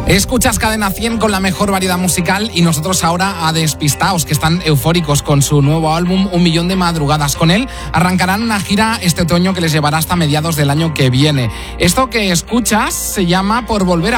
Escuchas Cadena 100 con la mejor variedad musical y nosotros ahora a Despistaos, que están eufóricos con su nuevo álbum 1.000.000 de madrugadas. Con él arrancarán una gira este otoño que les llevará hasta mediados del año que viene. Esto que escuchas se llama Por Volver a